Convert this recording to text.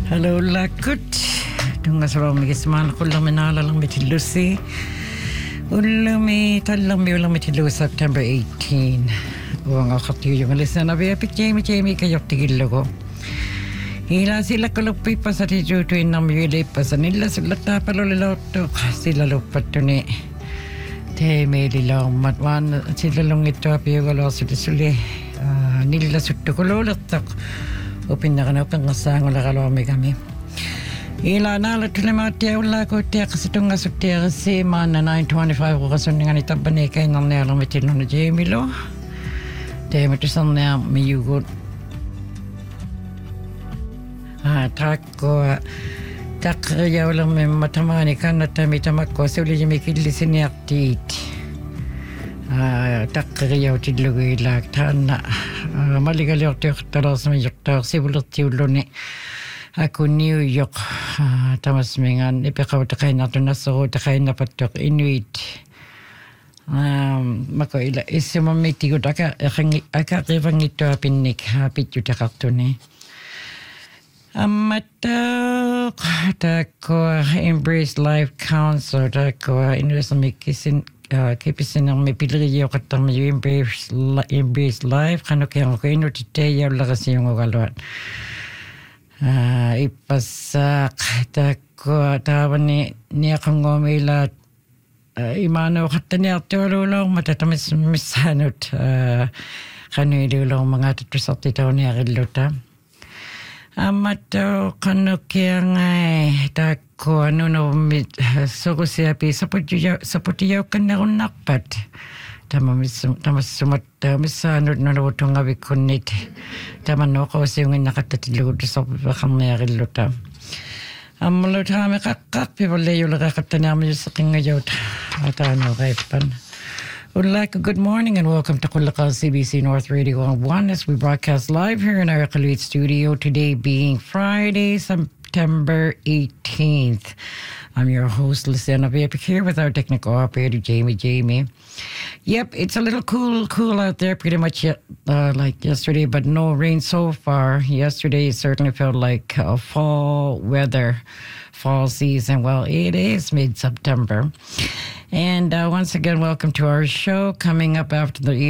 Hello, lakut. Tunga sa mga gisman ko lang minala lang mitilusi. Ulami talang mi ulang mitilu September 18. Uang ako yung alis na nabi apik Jamie kayo tigil ko. Hila sila kalupi pa sa tijutuin ng miyuli pa sa nila sila tapaloliloto sila lupat to ni. Te may lilang matwan sila lang ito api yung alo suli nila suto ko lolatak. Upin na kanapang kasang wala kalami kami. Ila nala tulimati wala ko tiyak sa tunga sa tiyak si mana 925 ko kasun nga nitabani kay nang nela mitilo na Jamie lo. Te matusan na miyugot. Tako takya wala may matamani kan na tamitamak ko sa uli jimi kilisin ni aktit. Takya tidlugo ilak tana. Maligali ako taras may yukta sibulat tiulo ni ako New York tamas mingan ipikaw takay nato na so takay na patok Inuit mako ila isimo mitigo aka revang ito pinik hapit yu takakto ni amatak tako Embrace Life Council tako inusamik kipisin ang may piliriyo katang may Embrace Life kano kaya ako inutiteyaw lakas yung ugalwan ipasak tako tawan ni akong ngomila imano kata niya tulong matatamis misanot kano idulong mga tatusok titaw niya kiluta amato kano kaya ngay tako ano no suko siya pi saputiyaw ka na kung nakpat tamas sumat misanot na nawutong gabi kunit taman no kasi yung nakatatilod sa bakang niya kiluta amulo tami kakak pipalayo lakakata namin sa kingayot at ano kay pan. Would like a good morning and welcome to Kulakal CBC North Radio 1 as we broadcast live here in our Kaluit studio today being Friday, September 18th. I'm your host, Luciana Viapik, here with our technical operator, Jamie. Yep, it's a little cool out there, pretty much like yesterday, but no rain so far. Yesterday, it certainly felt like fall weather, fall season. Well, it is mid-September. And once again, welcome to our show. Coming up after the